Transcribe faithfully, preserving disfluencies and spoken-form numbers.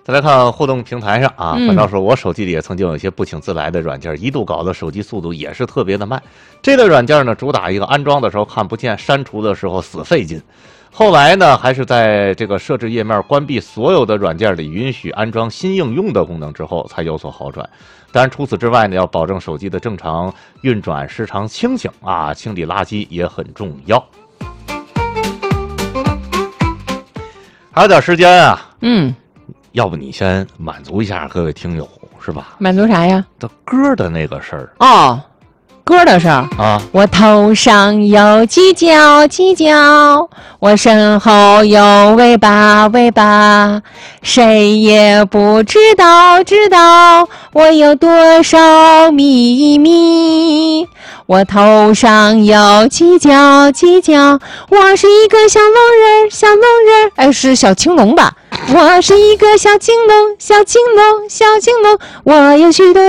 再来看互动平台上啊， 嗯反正说我手机里也曾经有一些不请自来的软件，一度搞得手机速度也是特别的慢。这类软件呢，主打一个安装的时候看不见，删除的时候死费劲。后来呢，还是在这个设置页面关闭所有的软件里允许安装新应用的功能之后，才有所好转。当然，除此之外呢，要保证手机的正常运转，时常清醒啊，清理垃圾也很重要。还有点时间啊， 嗯， 要不你先满足一下各位听友是吧？ 满足啥呀？ 的歌的那个事儿哦，歌的事儿。 啊， 我头上有犄角，犄角，我身后有尾巴，尾巴，谁也不知道，知道我有多少秘密。我头上有犄角，犄角，我是一个小龙人，小龙人，哎，是小青龙吧？我是一个小青龙，小青龙，小青龙，我有许多